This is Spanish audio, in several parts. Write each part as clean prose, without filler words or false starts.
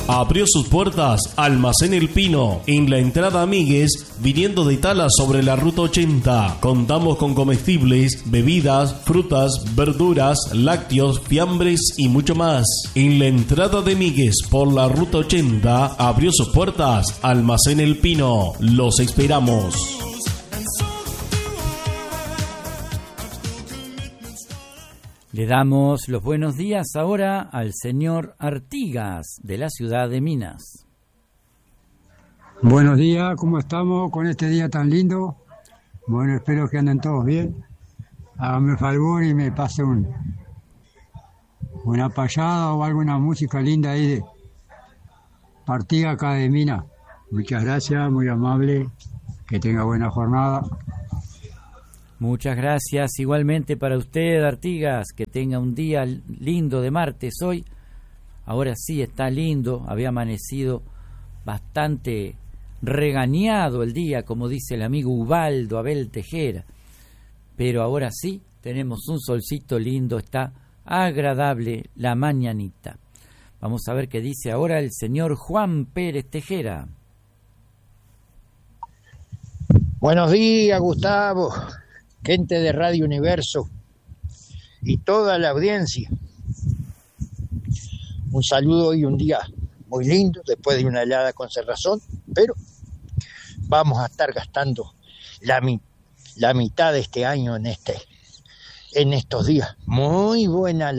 Abrió sus puertas Almacén El Pino, en la entrada Amigues, viniendo de Tala sobre la ruta 80. Contamos con comestibles, bebidas, frutas, verduras, lácteos, fiambres y mucho más. En la entrada de Migues por la ruta 80 abrió sus puertas Almacén El Pino. Los esperamos. Le damos los buenos días ahora al señor Artigas, de la ciudad de Minas. Buenos días, ¿cómo estamos con este día tan lindo? Bueno, espero que anden todos bien. Hágame el favor y me pase una payada o alguna música linda ahí de Artigas acá de Minas. Muchas gracias, muy amable, que tenga buena jornada. Muchas gracias, igualmente para usted, Artigas, que tenga un día lindo de martes hoy. Ahora sí está lindo, había amanecido bastante regañado el día, como dice el amigo Ubaldo Abel Tejera. Pero ahora sí, tenemos un solcito lindo, está agradable la mañanita. Vamos a ver qué dice ahora el señor Juan Pérez Tejera. Buenos días, Gustavo. Gente de Radio Universo y toda la audiencia. Un saludo y un día muy lindo, después de una helada con cerrazón, pero vamos a estar gastando la mitad de este año en estos días. Muy buena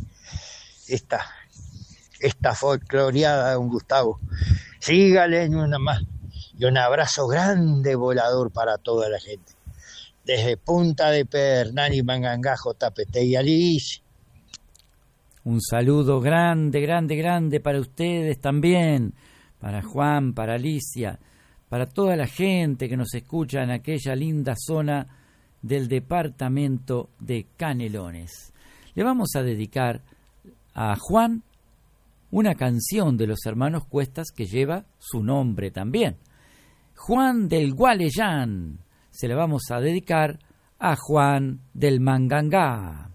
esta folcloreada, don Gustavo. Sígale una más. Y un abrazo grande volador para toda la gente. Desde Punta de Pernani, Mangangajo, Tapete y Alicia. Un saludo grande, grande, grande para ustedes también, para Juan, para Alicia, para toda la gente que nos escucha en aquella linda zona del departamento de Canelones. Le vamos a dedicar a Juan una canción de los hermanos Cuestas que lleva su nombre también. Juan del Gualeyán. Se la vamos a dedicar a Juan del Mangangá.